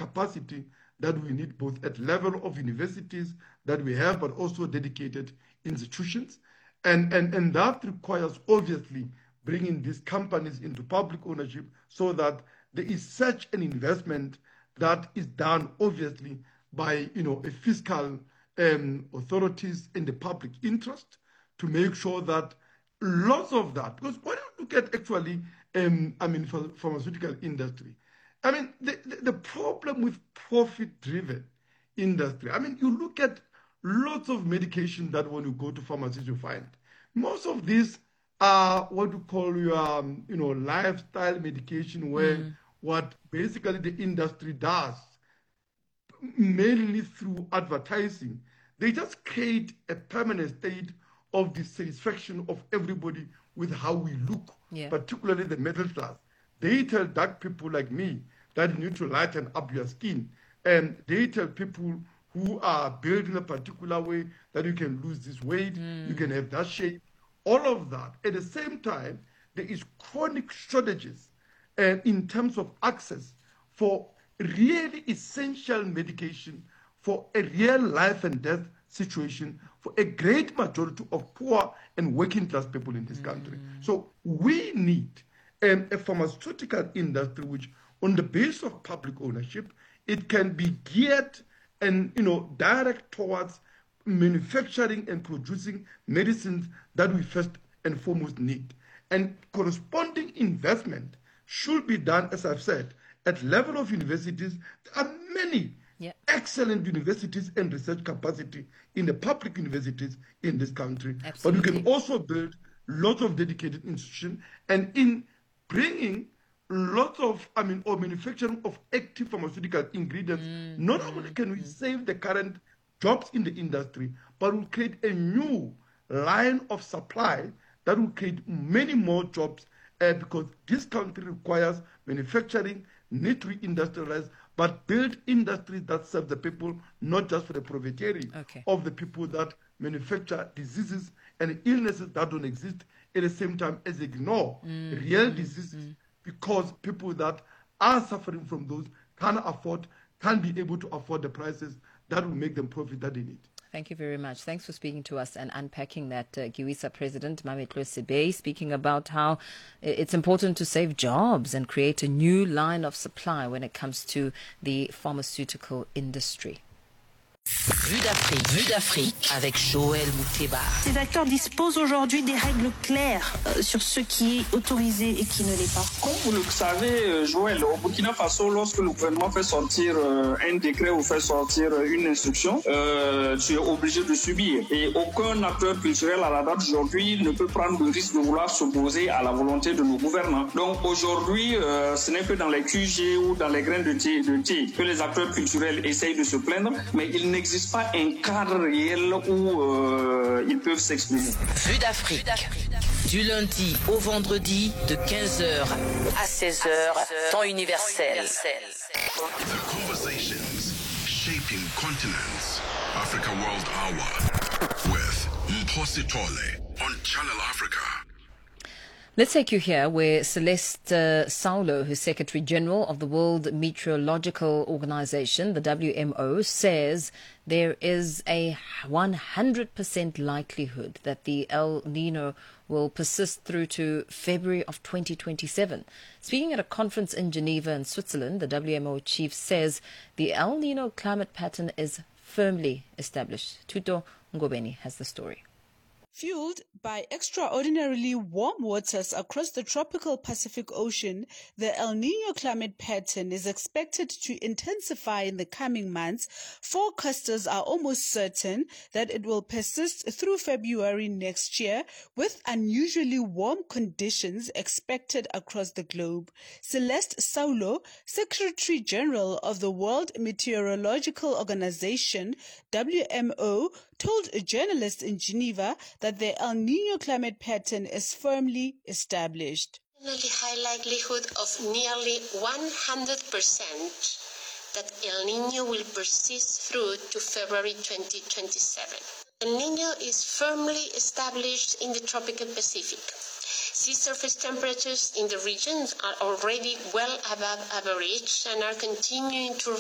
capacity that we need both at level of universities that we have, but also dedicated institutions. And that requires obviously bringing these companies into public ownership so that there is such an investment that is done obviously by a fiscal authorities in the public interest to make sure that lots of that, because when you look at actually for pharmaceutical industry, the problem with profit-driven industry, you look at lots of medication that when you go to pharmacies you find. Most of these are what you call your lifestyle medication, where what basically the industry does, mainly through advertising, they just create a permanent state of dissatisfaction of everybody with how we look, particularly the middle class. They tell dark people like me that you need to lighten up your skin. And they tell people who are built in a particular way that you can lose this weight, you can have that shape, all of that. At the same time, there is chronic shortages in terms of access for really essential medication for a real life and death situation for a great majority of poor and working class people in this country. So we need a pharmaceutical industry which, on the basis of public ownership, it can be geared and direct towards manufacturing and producing medicines that we first and foremost need. And corresponding investment should be done, as I've said, at level of universities. There are many excellent universities and research capacity in the public universities in this country. Absolutely. But we can also build lots of dedicated institutions, and in bringing lots of, or manufacturing of active pharmaceutical ingredients, not only can we save the current jobs in the industry, but we'll create a new line of supply that will create many more jobs because this country requires manufacturing, need to industrialize, but build industries that serve the people, not just for the profiteering of the people that manufacture diseases and illnesses that don't exist, at the same time as ignore real diseases because people that are suffering from those can't be able to afford the prices that will make them profit that they need. Thank you very much. Thanks for speaking to us and unpacking that. Giwisa President Mametlo Sebei speaking about how it's important to save jobs and create a new line of supply when it comes to the pharmaceutical industry. Vue d'Afrique avec Joël Mouteba. Ces acteurs disposent aujourd'hui des règles claires sur ce qui est autorisé et qui ne l'est pas. Comme vous le savez, Joël, au Burkina Faso, lorsque le gouvernement fait sortir un décret ou fait sortir une instruction, tu es obligé de subir. Et aucun acteur culturel à la date d'aujourd'hui ne peut prendre le risque de vouloir s'opposer à la volonté de nos gouvernants. Donc aujourd'hui, ce n'est que dans les QG ou dans les grains de thé que les acteurs culturels essayent de se plaindre, mais il n'existe pas un cadre réel où ils peuvent s'exprimer. Vue d'Afrique, du lundi au vendredi de 15h à 16h, temps universel. The conversations shaping continents. Africa World Hour with Mphosi Tole on Channel Africa. Let's take you here where Celeste Saulo, who's Secretary General of the World Meteorological Organization, the WMO, says there is a 100% likelihood that the El Nino will persist through to February of 2027. Speaking at a conference in Geneva in Switzerland, the WMO chief says the El Nino climate pattern is firmly established. Tuto Ngobeni has the story. Fueled by extraordinarily warm waters across the tropical Pacific Ocean, the El Niño climate pattern is expected to intensify in the coming months. Forecasters are almost certain that it will persist through February next year, with unusually warm conditions expected across the globe. Celeste Saulo, Secretary General of the World Meteorological Organization, WMO, told journalists in Geneva that the El Niño climate pattern is firmly established. High likelihood of nearly 100% that El Niño will persist through to February 2027. El Niño is firmly established in the tropical Pacific. Sea surface temperatures in the region are already well above average and are continuing to